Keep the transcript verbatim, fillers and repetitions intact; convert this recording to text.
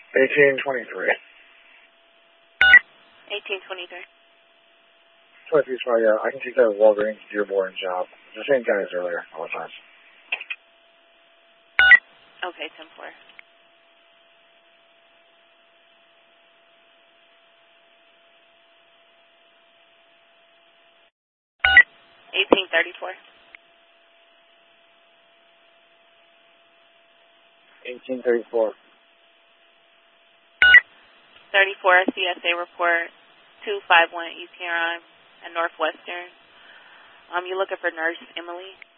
eighteen twenty-three. eighteen twenty-three. twenty-three, sorry, yeah, I can take that Walgreens Dearborn job. The same guy as earlier, all the times. Okay, ten four. eighteen thirty-four. eighteen thirty-four. thirty-four C S A report, two five one East Huron and Northwestern. Um, you looking for Nurse Emily?